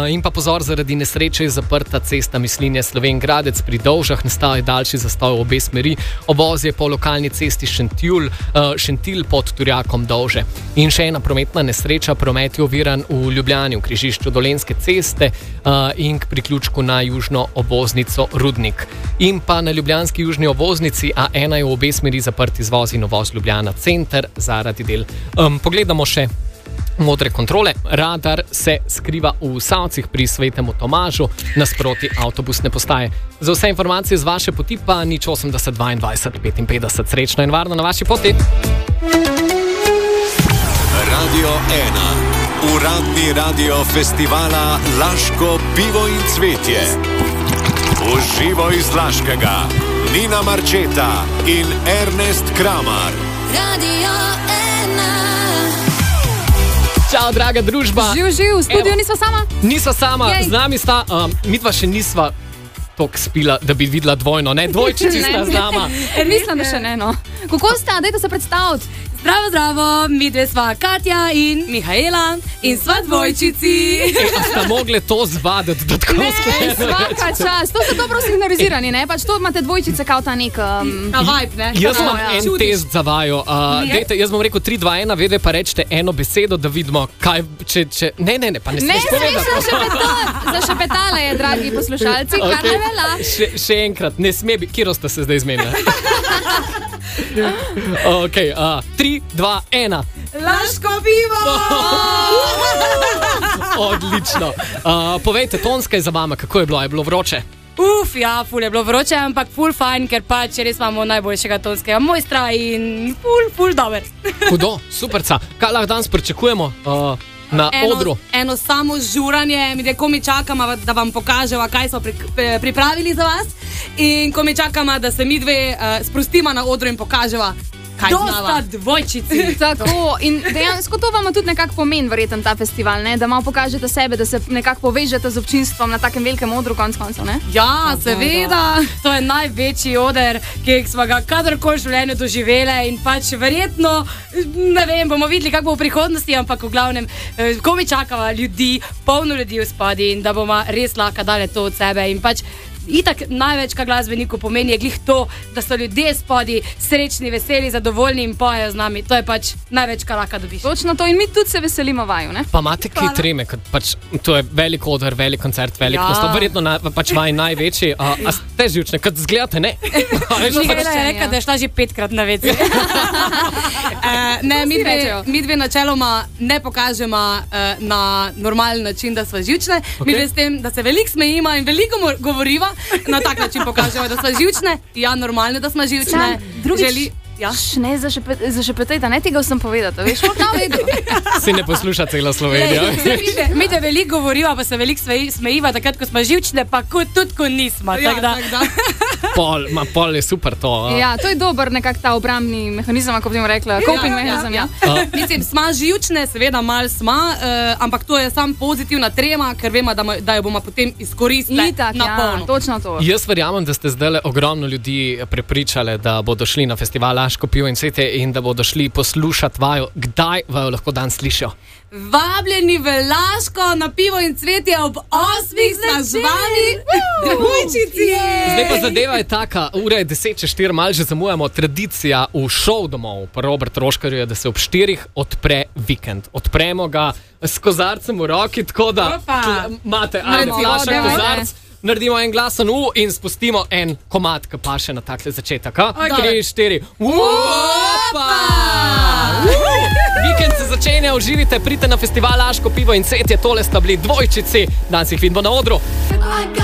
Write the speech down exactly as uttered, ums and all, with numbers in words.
Uh, in pa pozor, zaradi nesreče je zaprta cesta Mislinje Slovenj Gradec pri Dovžah, nastal je daljši zastoj v obe smeri, ovoz je po lokalni cesti Šentjul, uh, Šentilj pod Turjakom Dovže. In še ena prometna nesreča, promet je oviran v Ljubljani, v križišču Dolenjske ceste uh, in k priključku na južno obvoznico Rudnik. In pa na ljubljanski južni obvoznici A ena je v obe smeri zaprt izvoz in uvoz Ljubljana center zaradi del. Um, pogledamo še modre kontrole. Radar se skriva v Savcih pri Svetemu Tomažu nasproti avtobusne postaje. Za vse informacije z vaše poti pa nič osemdeset dvaindvajset petinpetdeset. Srečno in varno na vaši poti. Radio ena. Uradni radio festivala Laško pivo in cvetje. Uživo iz Laškega. Nina Marčeta in Ernest Kramar. Radio ena. Čau, draga družba. Živ, živ, v studiu nisva sama? Nisva sama, Jej. z nami sta, um, midva še nisva toliko spila, da bi videla dvojno, ne? Dvojčici sta z nama. Mislim, da še ne, no. Kako sta? Dajte se predstaviti. Zdravo, zdravo, mi dve sva Katja in Mihaela in sva dvojčici. E, a sta mogle to zvaditi, da tako Ne, svaka čas. To so dobro signalizirani, ne? Pač to imate dvojčice kao ta nek... Um... A vibe, ne? Jaz Tako, imam ja. en Čudiš. test za vaju. Uh, dejte, jaz bom rekel tri, dva, ena, vedve pa rečete eno besedo, da vidimo, kaj, če, če... Ne, ne, ne, pa ne Ne, smeš smeš povedati. zašepetati. Zašepetala je, dragi poslušalci, kar ne vela. Še, še enkrat, ne sme biti. Kjero ste se zdaj zmenili? Ok, uh, tri, dva, ena. Laško pivo! Odlično. Uh, povejte, tonska je za vama, kako je bilo? Je bilo vroče? Uf, ja, ful je bilo vroče, ampak ful fajn, ker pač res imamo najboljšega tonskega mojstra in ful, ful dober. Hudo, superca. Kaj lahko danes pričakujemo uh, na Eno, odru? eno samo žuranje, mi ko mi čakamo, da vam pokažemo, kaj smo pri, pri, pripravili za vas. In ko mi čakamo, da se mi dve uh, sprostimo na odru in pokažemo, kaj znava. Dvojčici. Tako, in dejansko to vam tudi nekako pomeni, verjeten ta festival, ne? Da malo pokažete sebe, da se nekako povežete z občinstvom na takem velikem odru konc koncev, ne? Ja, seveda, to je največji oder, ki smo ga kadarkoli v življenju doživeli in pač verjetno, ne vem, bomo videli, kako bo v prihodnosti, ampak v glavnem, ko mi čakava ljudi, polno ljudi v spadi in da bomo res lahko dali to od sebe in pač itak največ, kar glasbeniku pomeni, je glih to, da so ljudje spodi srečni, veseli, zadovoljni in pojejo z nami. To je pač največ, kar lahko dobiš. Točno to in mi tudi se veselimo vaju, ne? Pa imate kaj treme, ker pač to je velik odr, velik koncert, velik Ja. nastop, verjetno na, pač vaj največji. A, a ste živčne, kad zgledate, ne? A, veš, Mihaela pač, je rekla, da je šla že petkrat na vece. uh, ne, mi dve, rečejo. mi dve načeloma ne pokažemo uh, na normalen način, da smo živčne. Okay. Mi dve s tem, da se veliko smejimo in veliko mo- govoriva, na tak način pokažemo, da smo živčne. Ja, normalno, da smo živčne. Sam, drugič, Želi, ja. Š, ne zašepetajte, ne tega vsem povedati, veš, kako tam vedo. si ne posluša cela Slovenija. Mi te veliko govoriva, pa se veliko sme- smejiva, takrat, ko smo živčne, pa ko, tudi, ko nismo. Ja, tak da. tak da. Pol, ma, pol je super to. A. Ja, to je dober nekak ta obrambni mehanizem, kako bi mu rekla, coping mehanizem, ja. ja. Mislim, smo živčne, seveda malo smo, uh, ampak to je sam pozitivna trema, ker vemo, da, mo- da jo bomo potem izkoristili Itak, na ja, polno. točno to. Jaz verjamem, da ste zdaj ogromno ljudi prepričali, da bodo šli na festival Laško pivo in cvetje in da bodo šli poslušati vaju. Kdaj vaju lahko dan slišijo? Vabljeni v Laško na pivo in cvetje ob osmih smo z vami, dvojčici. Zdaj pa zadeva je taka, ura je deset čez štiri, malo že zamujamo. Tradicija v šov domov po Robert Roškarju je, da se ob štirih odpre vikend. Odpremo ga s kozarcem v roki, tako da Opa. tl- imate ajde, Naredimo, flaša, dajmo, kozarc, naredimo en glasen U in spustimo en komad, ki paše na takle začetek. Tri, štiri. Opa! Vikend se začenja, uživite, pridite na festival Laško pivo in cvetje, tole sta bili dvojčici, danes jih vidimo na odru.